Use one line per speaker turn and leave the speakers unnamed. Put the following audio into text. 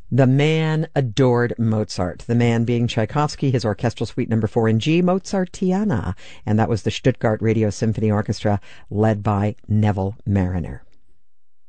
The man adored Mozart, the man being Tchaikovsky, his Orchestral Suite No. 4 in G, Mozartiana, and that was the Stuttgart Radio Symphony Orchestra led by Neville Marriner.